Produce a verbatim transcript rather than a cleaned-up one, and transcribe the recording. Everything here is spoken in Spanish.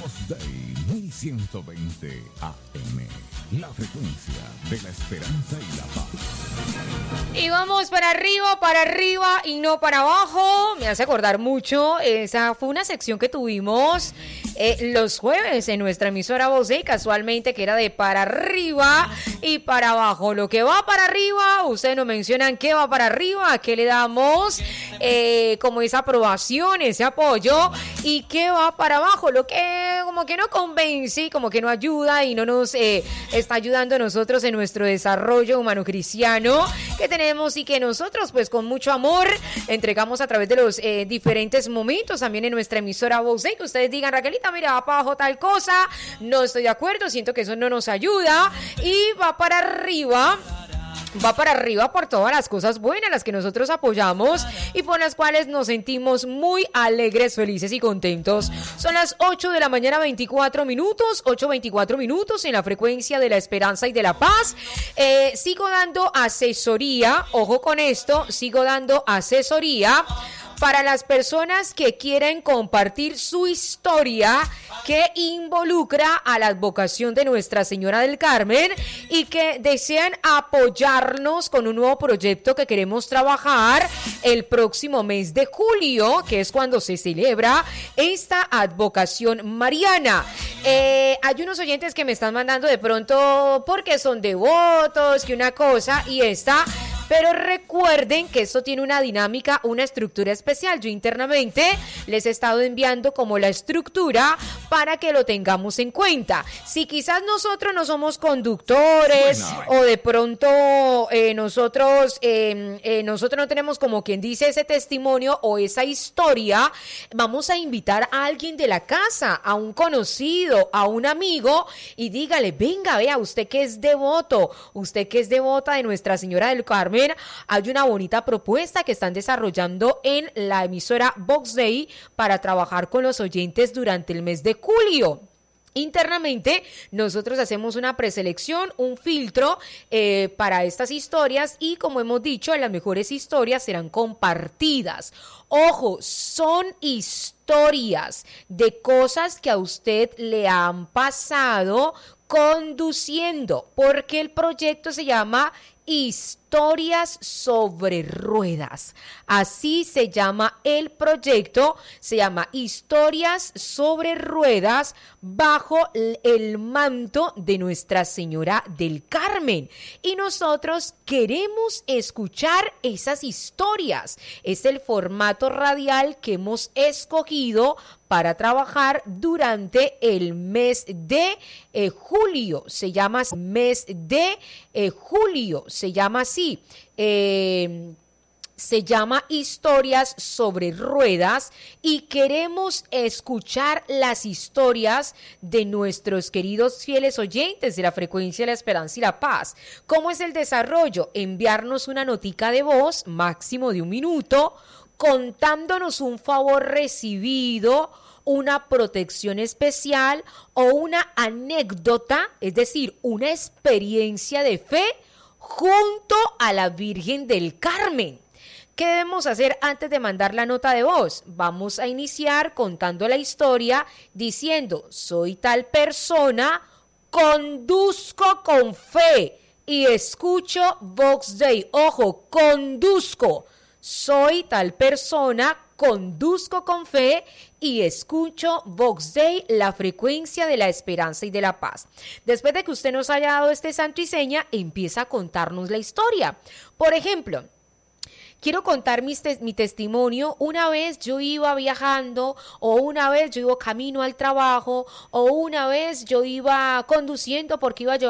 Vox Day mil ciento veinte A M, la frecuencia de la esperanza y la paz. Y vamos para arriba, para arriba y no para abajo. Me hace acordar mucho, esa fue una sección que tuvimos eh, los jueves en nuestra emisora Vox Day, casualmente, que era de para arriba y para abajo. Lo que va para arriba, ustedes nos mencionan qué va para arriba, qué le damos eh, como esa aprobación, ese apoyo, y qué va para abajo, lo que como que no convence, como que no ayuda y no nos eh, está ayudando a nosotros en nuestro desarrollo humano cristiano que tenemos y que nosotros pues con mucho amor entregamos a través de los eh, diferentes momentos también en nuestra emisora Vox Day, que ustedes digan, Raquelita, mira, va para abajo tal cosa, no estoy de acuerdo, siento que eso no nos ayuda, y va para arriba. Va para arriba por todas las cosas buenas, las que nosotros apoyamos y por las cuales nos sentimos muy alegres, felices y contentos. Son las ocho de la mañana, veinticuatro minutos, ocho veinticuatro minutos en la frecuencia de la esperanza y de la paz. Eh, sigo dando asesoría, ojo con esto, sigo dando asesoría para las personas que quieren compartir su historia que involucra a la advocación de Nuestra Señora del Carmen y que desean apoyarnos con un nuevo proyecto que queremos trabajar el próximo mes de julio, que es cuando se celebra esta advocación mariana. Eh, hay unos oyentes que me están mandando de pronto porque son devotos, que una cosa y esta... Pero recuerden que esto tiene una dinámica, una estructura especial. Yo internamente les he estado enviando como la estructura para que lo tengamos en cuenta. Si quizás nosotros no somos conductores o de pronto eh, nosotros, eh, eh, nosotros no tenemos como quien dice ese testimonio o esa historia, vamos a invitar a alguien de la casa, a un conocido, a un amigo y dígale, venga, vea, usted que es devoto, usted que es devota de Nuestra Señora del Carmen, hay una bonita propuesta que están desarrollando en la emisora Vox Day para trabajar con los oyentes durante el mes de julio. Internamente nosotros hacemos una preselección, un filtro eh, para estas historias y como hemos dicho, las mejores historias serán compartidas. Ojo, son historias de cosas que a usted le han pasado conduciendo, porque el proyecto se llama Historias sobre Ruedas. Así se llama el proyecto, se llama Historias sobre Ruedas bajo el manto de Nuestra Señora del Carmen. Y nosotros queremos escuchar esas historias. Es el formato radial que hemos escogido para trabajar durante el mes de eh, julio. Se llama mes de eh, julio, se llama así. Eh, se llama Historias sobre Ruedas y queremos escuchar las historias de nuestros queridos fieles oyentes de la frecuencia de la esperanza y la paz. ¿Cómo es el desarrollo? Enviarnos una notica de voz, máximo de un minuto, contándonos un favor recibido, una protección especial o una anécdota, es decir, una experiencia de fe junto a la Virgen del Carmen. ¿Qué debemos hacer antes de mandar la nota de voz? Vamos a iniciar contando la historia diciendo, soy tal persona, conduzco con fe y escucho Vox Day. Ojo, conduzco. Soy tal persona, conduzco con fe y escucho Vox Day, la frecuencia de la esperanza y de la paz. Después de que usted nos haya dado este santo y seña, empieza a contarnos la historia. Por ejemplo, quiero contar mi, te- mi testimonio. Una vez yo iba viajando, o una vez yo iba camino al trabajo, o una vez yo iba conduciendo porque iba a llevar